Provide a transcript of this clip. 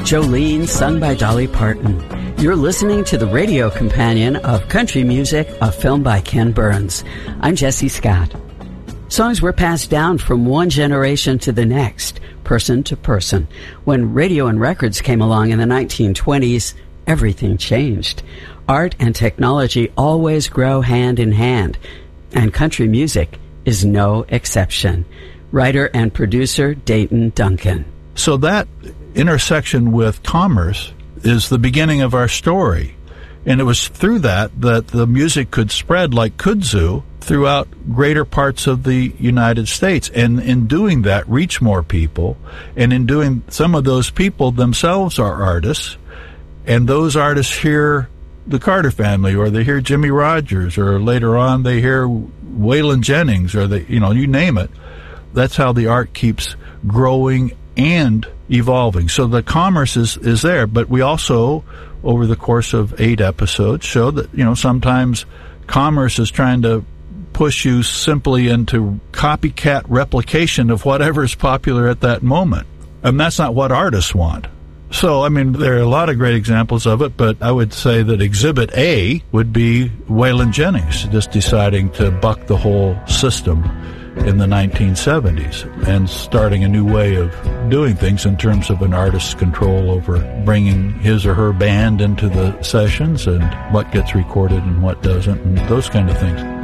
Jolene, sung by Dolly Parton. You're listening to the radio companion of country music, a film by Ken Burns. I'm Jesse Scott. Songs were passed down from one generation to the next, person to person. When radio and records came along in the 1920s, everything changed. Art and technology always grow hand in hand, and country music is no exception. Writer and producer Dayton Duncan. So that intersection with commerce is the beginning of our story. And it was through that the music could spread like kudzu throughout greater parts of the United States. And in doing that, reach more people. And in doing, some of those people themselves are artists. And those artists hear the Carter Family, or they hear Jimmy Rogers, or later on they hear Waylon Jennings, or you name it. That's how the art keeps growing and evolving. So the commerce is there, but we also, over the course of 8 episodes, show that, sometimes commerce is trying to push you simply into copycat replication of whatever is popular at that moment. And that's not what artists want. So, there are a lot of great examples of it, but I would say that Exhibit A would be Waylon Jennings just deciding to buck the whole system in the 1970s and starting a new way of doing things in terms of an artist's control over bringing his or her band into the sessions and what gets recorded and what doesn't and those kind of things.